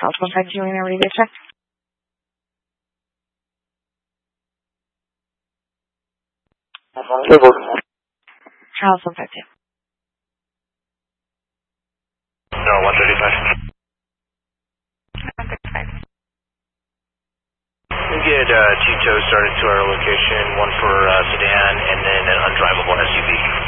House 152 in a radio check. House 152. No, 135. 135. We get two tows started to our location, one for sedan and then an undrivable SUV.